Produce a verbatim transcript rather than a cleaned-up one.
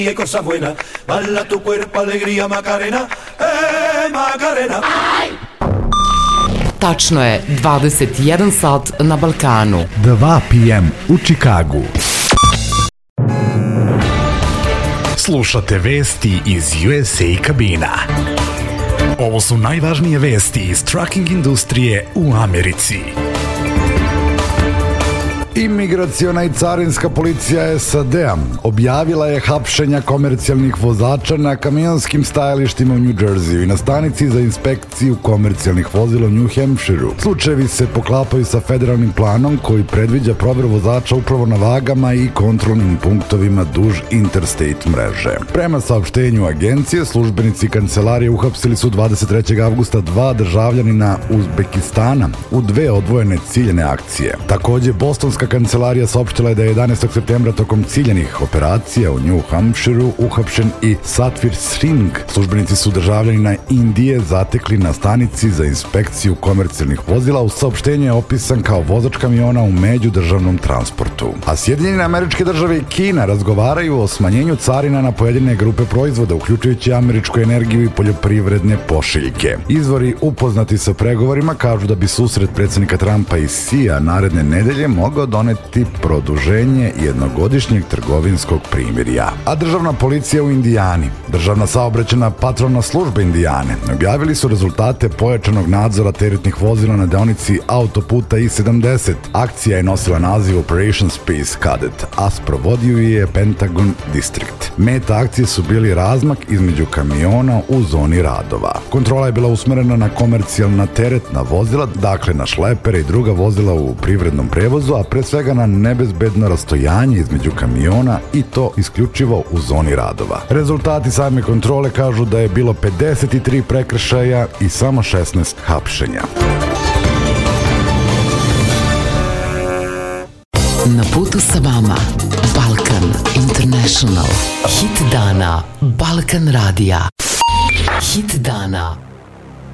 y cosa buena, bala tu cuerpo, alegría, Macarena, eh, Macarena. Tačno je dvadeset jedan sat na Balkanu. dva p m u Čikagu. Slušate vesti iz U S A kabina. Ovo su najvažnije vesti iz trucking industrije u Americi. Imigraciona i carinska policija S A D-a objavila je hapšenja komercijalnih vozača na kamionskim stajalištima u New Jerseyu i na stanici za inspekciju komercijalnih vozila u New Hampshireu. Slučajevi se poklapaju sa federalnim planom koji predviđa proveru vozača upravo na vagama i kontrolnim punktovima duž interstate mreže. Prema saopštenju agencije, službenici kancelarije uhapsili su dvadeset trećeg avgusta dva državljanina Uzbekistana u dve odvojene ciljene akcije. Takođe, Bostonska kancelarija saopštila je da je jedanaestog septembra tokom ciljenih operacija u New Hampshireu uhapšen i Satvir Singh. Službenici su državljanina Indije zatekli na stanici za inspekciju komercijalnih vozila. U saopštenju je opisan kao vozač kamiona u međudržavnom transportu. A Sjedinjene Američke Države i Kina razgovaraju o smanjenju carina na pojedine grupe proizvoda, uključujući američku energiju i poljoprivredne pošiljke. Izvori upoznati sa pregovorima kažu da bi susret predsjednika Trumpa i Xija naredne nedelje mogao doneti produženje jednogodišnjeg trgovinskog primirja. A državna policija u Indijani, državna saobraćajna patrolna služba Indijane, objavili su rezultate pojačanog nadzora teretnih vozila na deonici autoputa I sedamdeset. Akcija je nosila naziv Operation Space Cadet, a sprovodio je Pentagon District. Meta akcije su bili razmak između kamiona u zoni radova. Kontrola je bila usmerena na komercijalna teretna vozila, dakle na šlepere i druga vozila u privrednom prevozu, a pre svega na nebezbedno rastojanje između kamiona i to isključivo u zoni radova. Rezultati same kontrole kažu da je bilo pedeset tri prekršaja i samo šesnaest hapšenja. Na putu sa vama Balkan International. Hit dana Balkan radija. Hit dana